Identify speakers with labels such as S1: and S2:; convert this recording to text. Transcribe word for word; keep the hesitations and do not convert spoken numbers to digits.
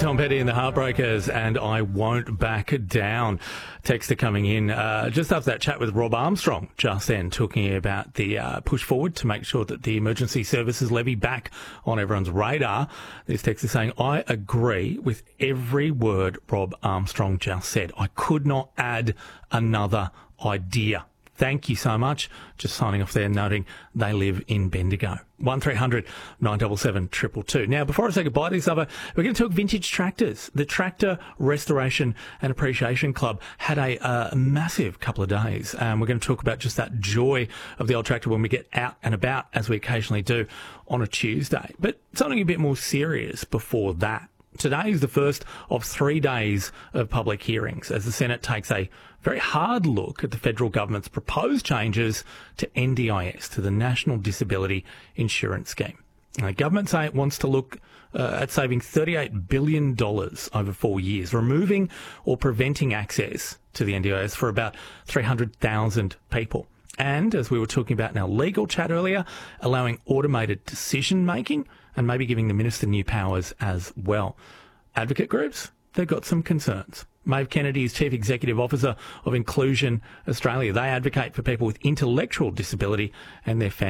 S1: Tom Petty and the Heartbreakers, and I Won't Back Down. Texter coming in uh, just after that chat with Rob Armstrong just then, talking about the uh, push forward to make sure that the emergency services levy back on everyone's radar. This text is saying, I agree with every word Rob Armstrong just said. I could not add another idea. Thank you so much. Just signing off there, noting they live in Bendigo. one three hundred nine seven seven two two two. Now, before I say goodbye to this other, we're going to talk vintage tractors. The Tractor Restoration and Appreciation Club had a uh, massive couple of days. Um, we're going to talk about just that joy of the old tractor when we get out and about, as we occasionally do on a Tuesday. But something a bit more serious before that. Today is the first of three days of public hearings as the Senate takes a very hard look at the federal government's proposed changes to N D I S, to the National Disability Insurance Scheme. Now, the government say it wants to look uh, at saving thirty-eight billion dollars over four years, removing or preventing access to the N D I S for about three hundred thousand people. And, as we were talking about in our legal chat earlier, allowing automated decision-making and maybe giving the minister new powers as well. Advocate groups, they've got some concerns. Maeve Kennedy is Chief Executive Officer of Inclusion Australia. They advocate for people with intellectual disability and their families.